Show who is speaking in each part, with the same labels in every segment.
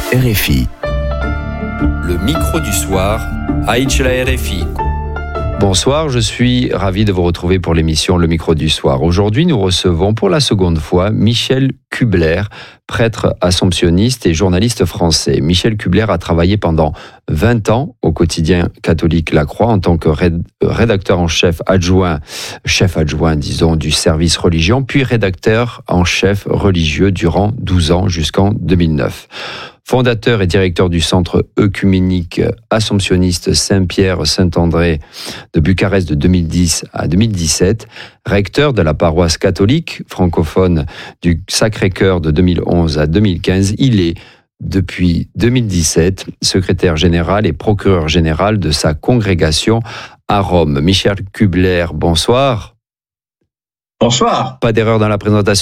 Speaker 1: RFI.
Speaker 2: Le micro du soir, Aïch la RFI.
Speaker 3: Bonsoir, je suis ravi de vous retrouver pour l'émission Le micro du soir. Aujourd'hui, nous recevons pour la seconde fois Michel Kubler, prêtre assomptionniste et journaliste français. Michel Kubler a travaillé pendant 20 ans au quotidien catholique La Croix en tant que rédacteur en chef adjoint, disons, du service religion, puis rédacteur en chef religieux durant 12 ans jusqu'en 2009. Fondateur et directeur du centre œcuménique assomptionniste Saint-Pierre-Saint-André de Bucarest de 2010 à 2017, recteur de la paroisse catholique francophone du Sacré-Cœur de 2011 à 2015, il est, depuis 2017, secrétaire général et procureur général de sa congrégation à Rome. Michel Kubler, bonsoir.
Speaker 4: Bonsoir.
Speaker 3: Pas d'erreur dans la présentation ?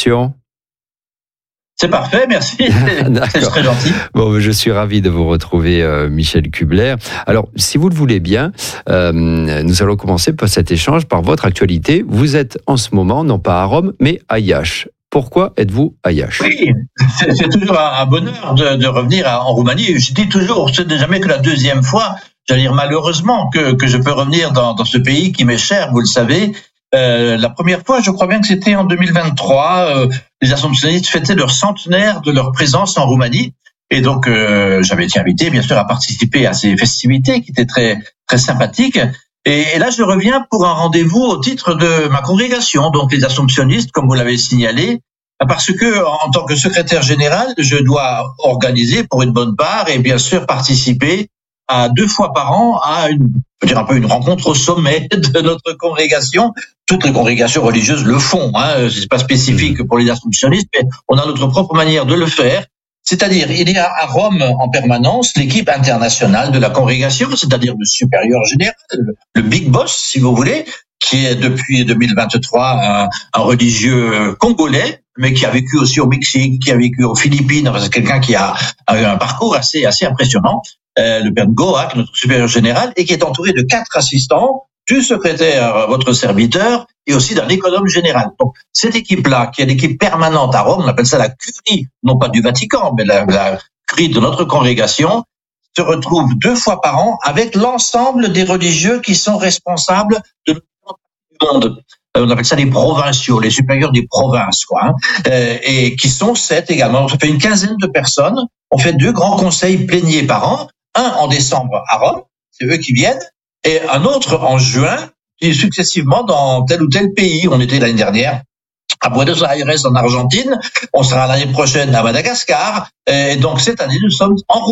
Speaker 4: C'est parfait, merci. C'est très gentil.
Speaker 3: Bon, je suis ravi de vous retrouver, Michel Kubler. Alors, si vous le voulez bien, nous allons commencer par cet échange par votre actualité. Vous êtes en ce moment, non pas à Rome, mais à Iași. Pourquoi êtes-vous à Iași ?
Speaker 4: Oui, c'est toujours un bonheur de revenir en Roumanie. Je dis toujours, ce n'est jamais que la deuxième fois, j'allais dire malheureusement, que je peux revenir dans ce pays qui m'est cher, vous le savez. La première fois, je crois bien que c'était en 2023, les assomptionnistes fêtaient leur centenaire de leur présence en Roumanie. Et donc, j'avais été invité, bien sûr, à participer à ces festivités qui étaient très, très sympathiques. Et là, je reviens pour un rendez-vous au titre de ma congrégation, donc les assomptionnistes, comme vous l'avez signalé, parce que, en tant que secrétaire général, je dois organiser pour une bonne part et bien sûr participer à 2 fois par an à une rencontre au sommet de notre congrégation. Toutes les congrégations religieuses le font, c'est pas spécifique pour les assomptionnistes, mais on a notre propre manière de le faire. C'est-à-dire, il y a à Rome en permanence l'équipe internationale de la congrégation, c'est-à-dire le supérieur général, le big boss, si vous voulez, qui est depuis 2023 un religieux congolais, mais qui a vécu aussi au Mexique, qui a vécu aux Philippines. Enfin, c'est quelqu'un qui a eu un parcours assez impressionnant. Le père Goak, notre supérieur général, et qui est entouré de 4 assistants, du secrétaire, votre serviteur, et aussi d'un économe général. Donc, cette équipe-là, qui est l'équipe permanente à Rome, on appelle ça la curie, non pas du Vatican, mais la curie de notre congrégation, se retrouve 2 fois par an avec l'ensemble des religieux qui sont responsables de du monde. On appelle ça les provinciaux, les supérieurs des provinces, et qui sont 7 également. On fait une quinzaine de personnes. On fait 2 grands conseils pléniers par an. Un en décembre à Rome, c'est eux qui viennent, et un autre en juin, qui est successivement dans tel ou tel pays. On était l'année dernière à Buenos Aires en Argentine, on sera l'année prochaine à Madagascar, et donc cette année nous sommes en